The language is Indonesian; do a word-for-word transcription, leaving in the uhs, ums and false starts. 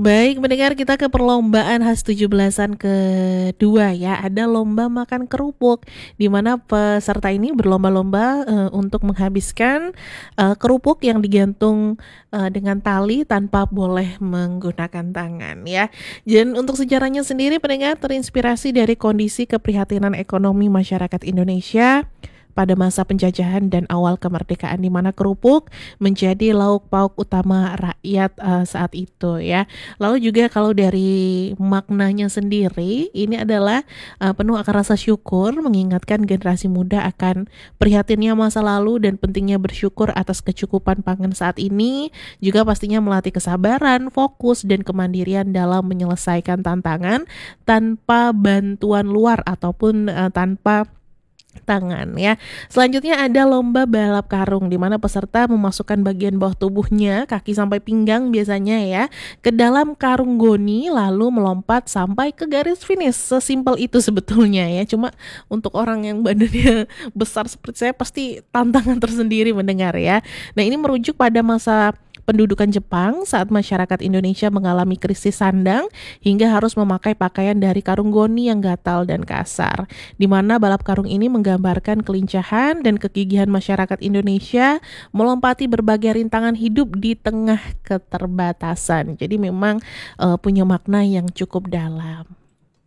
Baik, mendengar kita ke perlombaan khas tujuh belasan kedua ya. Ada lomba makan kerupuk di mana peserta ini berlomba-lomba eee, untuk menghabiskan, eee, kerupuk yang digantung, eee, dengan tali tanpa boleh menggunakan tangan ya. Dan untuk sejarahnya sendiri pendengar terinspirasi dari kondisi keprihatinan ekonomi masyarakat Indonesia pada masa penjajahan dan awal kemerdekaan di mana kerupuk menjadi lauk pauk utama rakyat, eee, saat itu ya. Lalu juga kalau dari maknanya sendiri ini adalah, eee, penuh akan rasa syukur mengingatkan generasi muda akan prihatinnya masa lalu dan pentingnya bersyukur atas kecukupan pangan saat ini, juga pastinya melatih kesabaran, fokus, dan kemandirian dalam menyelesaikan tantangan tanpa bantuan luar ataupun, eee, tanpa tangan ya. Selanjutnya ada lomba balap karung di mana peserta memasukkan bagian bawah tubuhnya, kaki sampai pinggang biasanya ya, ke dalam karung goni lalu melompat sampai ke garis finish. Sesimpel itu sebetulnya ya. Cuma untuk orang yang badannya besar seperti saya pasti tantangan tersendiri mendengar ya. Nah, ini merujuk pada masa pendudukan Jepang saat masyarakat Indonesia mengalami krisis sandang hingga harus memakai pakaian dari karung goni yang gatal dan kasar. Di mana balap karung ini menggambarkan kelincahan dan kegigihan masyarakat Indonesia melompati berbagai rintangan hidup di tengah keterbatasan. Jadi memang uh, punya makna yang cukup dalam.